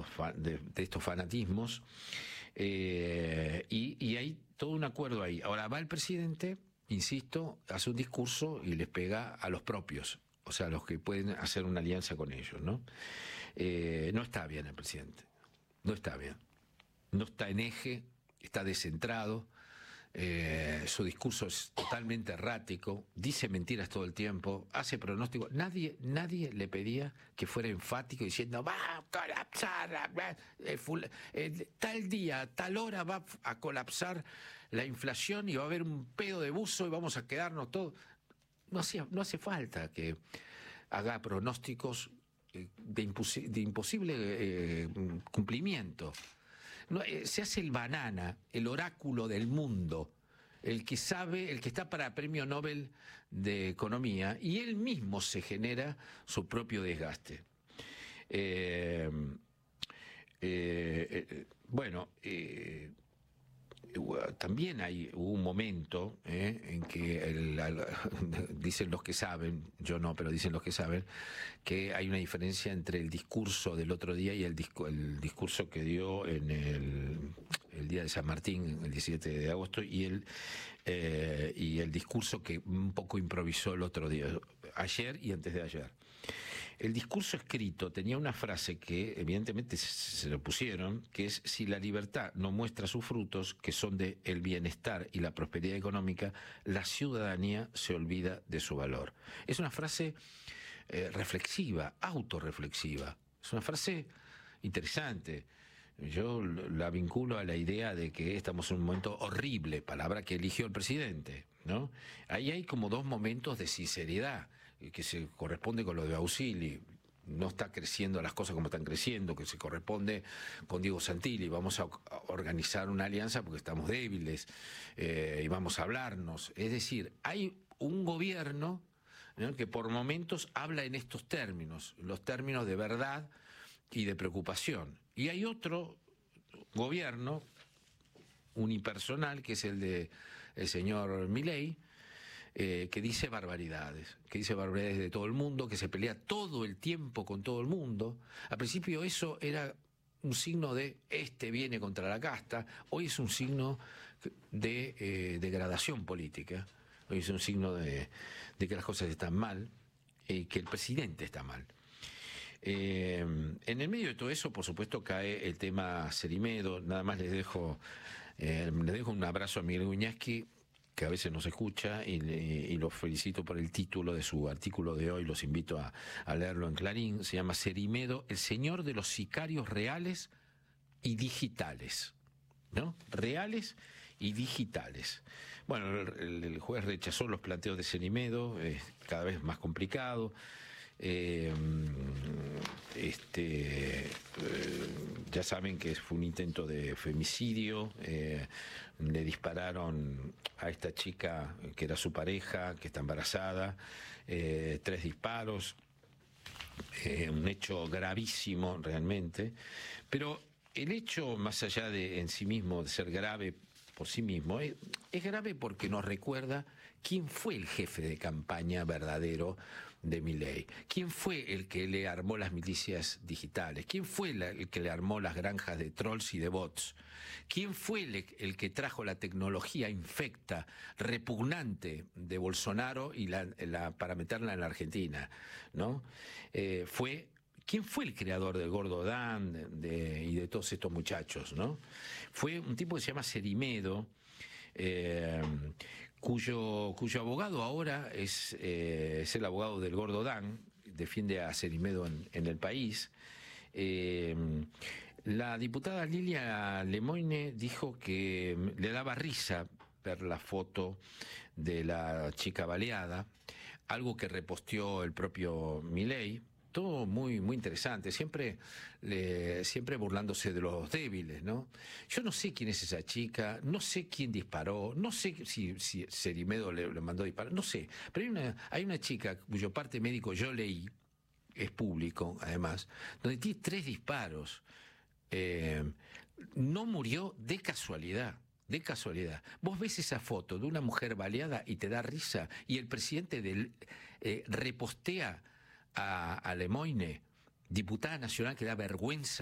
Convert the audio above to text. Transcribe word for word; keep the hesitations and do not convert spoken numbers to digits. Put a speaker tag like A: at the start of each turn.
A: estos, de, de estos fanatismos, eh, y, y hay todo un acuerdo ahí. Ahora va el presidente, insisto, hace un discurso y les pega a los propios, o sea, a los que pueden hacer una alianza con ellos, ¿no? Eh, no está bien el presidente, no está bien, no está en eje, está descentrado. Eh, su discurso es totalmente errático, dice mentiras todo el tiempo, hace pronósticos. Nadie, nadie le pedía que fuera enfático diciendo va a colapsar, eh, full, eh, tal día, tal hora va a colapsar la inflación y va a haber un pedo de buzo y vamos a quedarnos todos. No hace, no hace falta que haga pronósticos eh, de, imposi de imposible eh, cumplimiento. No, eh, se hace el banana, el oráculo del mundo, el que sabe, el que está para premio Nobel de Economía, y él mismo se genera su propio desgaste. Eh, eh, eh, bueno, eh, también hay hubo un momento eh, en que el, el, dicen los que saben, yo no, pero dicen los que saben, que hay una diferencia entre el discurso del otro día y el, disco, el discurso que dio en el, el día de San Martín, el diecisiete de agosto, y el, eh, y el discurso que un poco improvisó el otro día, ayer y antes de ayer. El discurso escrito tenía una frase que evidentemente se lo pusieron, que es: si la libertad no muestra sus frutos, que son de el bienestar y la prosperidad económica, la ciudadanía se olvida de su valor. Es una frase eh, reflexiva, autorreflexiva. Es una frase interesante. Yo la vinculo a la idea de que estamos en un momento horrible, palabra que eligió el presidente, ¿no? Ahí hay como dos momentos de sinceridad, que se corresponde con lo de Auxili. No está creciendo las cosas como están creciendo, que se corresponde con Diego Santilli. Vamos a organizar una alianza porque estamos débiles, eh, y vamos a hablarnos. Es decir, hay un gobierno, ¿no?, que por momentos habla en estos términos, los términos de verdad y de preocupación. Y hay otro gobierno unipersonal, que es el de el señor Milei, eh, que dice barbaridades, que dice barbaridades de todo el mundo, que se pelea todo el tiempo con todo el mundo. Al principio eso era un signo de este viene contra la casta, hoy es un signo de eh, degradación política, hoy es un signo de, de que las cosas están mal y que el presidente está mal. Eh, en el medio de todo eso, por supuesto, cae el tema Cerimedo. Nada más les dejo, eh, les dejo un abrazo a Miguel Guñasqui, que a veces nos escucha, y, le, y lo felicito por el título de su artículo de hoy. Los invito a, a leerlo en Clarín. Se llama Cerimedo, el señor de los sicarios reales y digitales, ¿no? Reales y digitales. Bueno, el, el juez rechazó los planteos de Cerimedo, es cada vez más complicado. Eh, este, eh, ya saben que fue un intento de femicidio, eh, le dispararon a esta chica que era su pareja, que está embarazada, eh, tres disparos, eh, un hecho gravísimo realmente, pero el hecho, más allá de en sí mismo de ser grave por sí mismo, es, es grave porque nos recuerda quién fue el jefe de campaña verdadero de Milei, quién fue el que le armó las milicias digitales, quién fue la, el que le armó las granjas de trolls y de bots, quién fue el, el que trajo la tecnología infecta, repugnante de Bolsonaro y la, la, para meterla en la Argentina, ¿no? Eh, fue ¿Quién fue el creador del Gordo Dan de, de, y de todos estos muchachos, ¿no? Fue un tipo que se llama Cerimedo, eh, cuyo, cuyo abogado ahora es, eh, es el abogado del Gordo Dan, defiende a Cerimedo en, en El País. Eh, la diputada Lilia Lemoine dijo que le daba risa ver la foto de la chica baleada, algo que reposteó el propio Milei. Todo muy muy interesante, siempre le, siempre burlándose de los débiles, ¿no? Yo no sé quién es esa chica, no sé quién disparó, no sé si, si Cerimedo le, le mandó a disparar, no sé, pero hay una, hay una chica cuyo parte médico yo leí, es público además, donde tiene tres disparos, eh, no murió de casualidad. De casualidad. Vos ves esa foto de una mujer baleada y te da risa, y el presidente del, eh, repostea a, a Lemoine, diputada nacional, que da vergüenza.